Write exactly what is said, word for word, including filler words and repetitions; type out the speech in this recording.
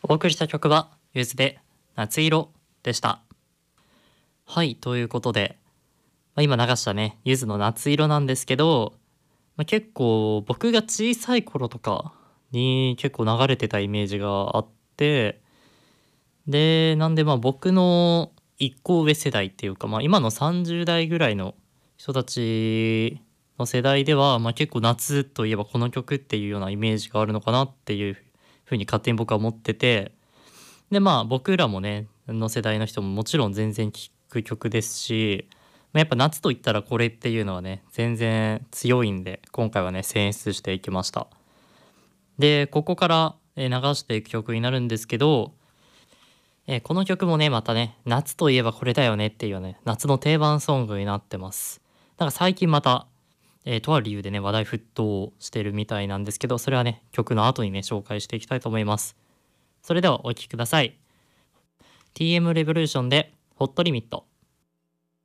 お送りした曲はゆずで夏色でした。はい、ということで、まあ、今流したね、ゆずの夏色なんですけど、まあ、結構僕が小さい頃とかに結構流れてたイメージがあって、で、なんでまあ僕の一個上世代っていうか、まあ、今のさんじゅう代ぐらいの人たちの世代では、まあ、結構夏といえばこの曲っていうようなイメージがあるのかなっていうふうに勝手に僕は思ってて、で、まあ、僕らもね、の世代の人ももちろん全然聴く曲ですし、まあ、やっぱ夏と言ったらこれっていうのはね、全然強いんで、今回はね、選出していきました。で、ここから、え、流していく曲になるんですけど、え、この曲もね、またね、夏といえばこれだよねっていうね、夏の定番ソングになってます。なんか最近また、え、とある理由でね、話題沸騰してるみたいなんですけど、それはね、曲の後にね、紹介していきたいと思います。それではお聴きください。ティーエム レボリューションでホットリミット。